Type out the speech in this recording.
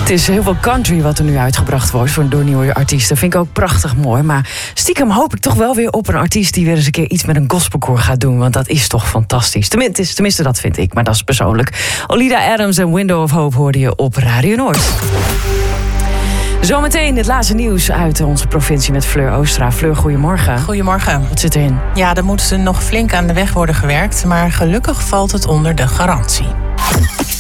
Het is heel veel country wat er nu uitgebracht wordt door nieuwe artiesten. Vind ik ook prachtig mooi. Maar stiekem hoop ik toch wel weer op een artiest die weer eens een keer iets met een gospelkoor gaat doen. Want dat is toch fantastisch. Tenminste, dat vind ik, maar dat is persoonlijk. Olida Adams en Window of Hope hoorde je op Radio Noord. Zometeen het laatste nieuws uit onze provincie met Fleur Oostra. Fleur, goedemorgen. Goedemorgen. Wat zit erin? Ja, er moet nog flink aan de weg worden gewerkt, maar gelukkig valt het onder de garantie.